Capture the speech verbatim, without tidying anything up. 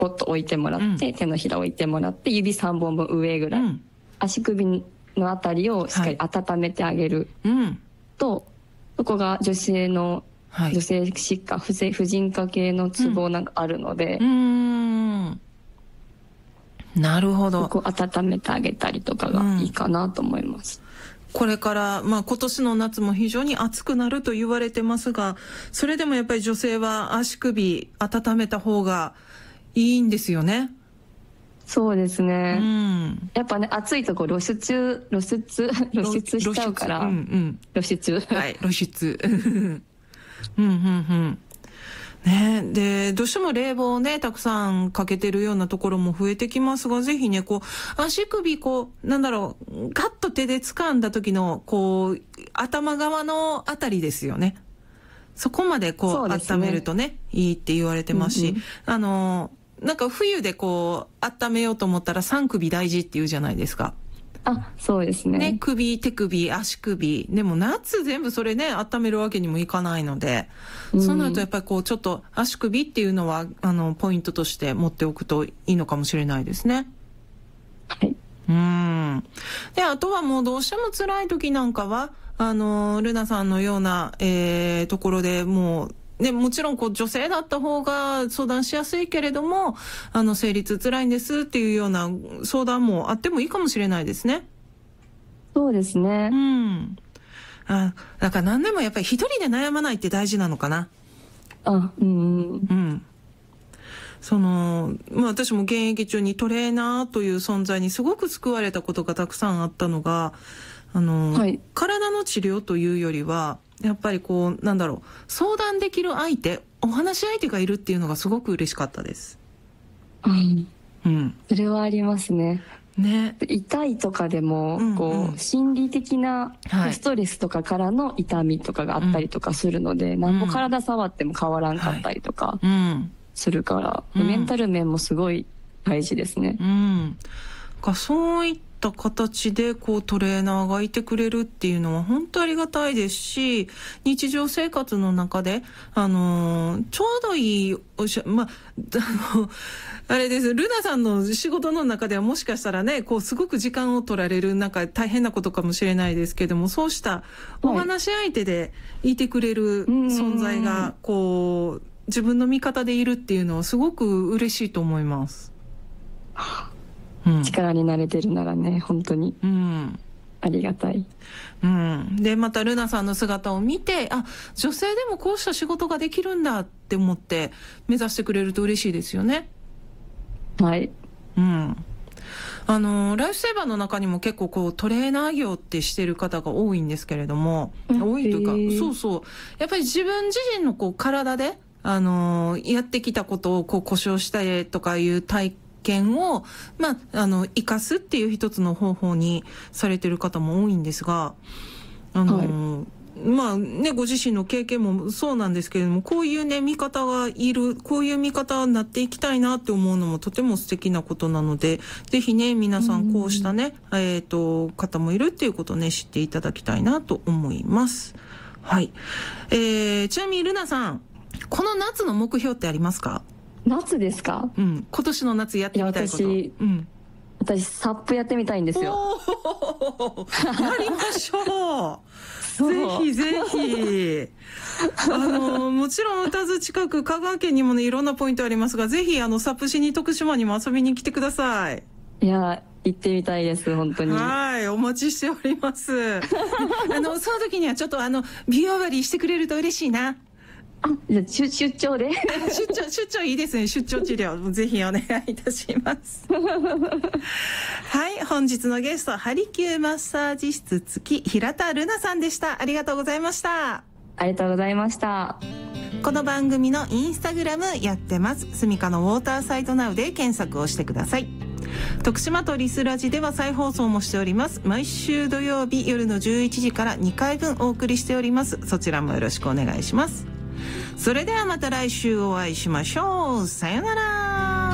ポッと置いてもらって、うん、手のひら置いてもらって指さんぼんぶん上ぐらい、うん、足首のあたりをしっかり温めてあげると、はい、そこが女性の、はい、女性疾患婦人科系のツボなんかあるので、 うん、うーん、なるほど。 そこを温めてあげたりとかがいいかなと思います、 うん、これから、まあ、今年の夏も非常に暑くなると言われてますが、それでもやっぱり女性は足首温めた方がいいんですよね。 そうですね、 うん、 やっぱね暑いとこ露出露出露出しちゃうから、うんうん、露出はい露出うんうんうんね、でどうしても冷房をねたくさんかけてるようなところも増えてきますが、ぜひねこう足首こうなんだろうガッと手で掴んだ時のこう頭側のあたりですよね。そこまでこうね、 温めるとねいいって言われてますし、うんうん、あのなんか冬でこう温めようと思ったら三首大事って言うじゃないですか。 あ、そうですね。 ね、首、手首、足首。でも夏全部それね、温めるわけにもいかないので、うん、そうなるとやっぱりこうちょっと足首っていうのは、あの、ポイントとして持っておくといいのかもしれないですね。 はい。 うん。で、あとはもうどうしても辛い時なんかは、あの、ルナさんのような、えー、ところでもう、ね、もちろんこう女性だった方が相談しやすいけれども、あの生理痛辛いんですっていうような相談もあってもいいかもしれないですね。 そうですね。 うん。あ、だから何でもやっぱり一人で悩まないって大事なのかな。 あ、うん。 うん。その、まあ私も現役中にトレーナーという存在にすごく救われたことがたくさんあったのが、あの、はい、体の治療というよりは、やっぱりこうなんだろう相談できる相手お話し相手がいるっていうのがすごく嬉しかったです。 うん、 うん、 それはありますね。 ね、 痛いとかでも、うんうん、こう心理的なストレスとかからの痛みとかがあったりとかするので、うん、何も体触っても変わらんかったりとかするから、はいうん、メンタル面もすごい大事ですね。 うん、かそういった形でこうトレーナーがいてくれるっていうのは本当ありがたいですし、日常生活の中であのー、ちょうどいいおしゃまああのあれです、ルナさんの仕事の中ではもしかしたらねこうすごく時間を取られるなんか大変なことかもしれないですけども、そうしたお話し相手でいてくれる存在がこう自分の味方でいるっていうのはすごく嬉しいと思います。 うん、力になれてるならね本当に、うん、ありがたい、 うん、でまたルナさんの姿を見て、あ、女性でもこうした仕事ができるんだって思って目指してくれると嬉しいですよね。 はい、 うん、あのライフセーバーの中にも結構こうトレーナー業ってしてる方が多いんですけれども、うん、多いというかそうそうやっぱり自分自身のこう体であのやってきたことをこう故障したりとかいう体験を、まあ、あの生かすっていう一つの方法にされてる方も多いんですが、あの、はい、まあねご自身の経験もそうなんですけれども、こういうね見方がいる、こういう見方になっていきたいなって思うのもとても素敵なことなので、ぜひね皆さんこうしたね、うん、えっと方もいるっていうことをね知っていただきたいなと思います。はい、えー、ちなみにルナさん、この夏の目標ってありますか？ 夏ですか？ うん、今年の夏やってみたいこと。 私、うん、私サップやってみたいんですよ。 やりましょう。ぜひぜひ。あのもちろん宇多津近く香川県にもねいろんなポイントありますが、ぜひあのサップしに徳島にも遊びに来てください。 いや行ってみたいです本当に。 はい、お待ちしております。あのその時にはちょっとあの美容割りしてくれると嬉しいな。 あ、じゃあ出出張で出張出張いいですね。出張治療ぜひお願いいたしますはい、本日のゲストハリキューマッサージ室付き平田ルナさんでした。ありがとうございました。 ありがとうございました。 この番組のインスタグラムやってます。スミカのウォーターサイトナウで検索をしてください。徳島とリスラジでは再放送もしております。毎週土曜日夜のじゅういちじからにかいぶんお送りしております。そちらもよろしくお願いします。それではまた来週お会いしましょう。さよなら。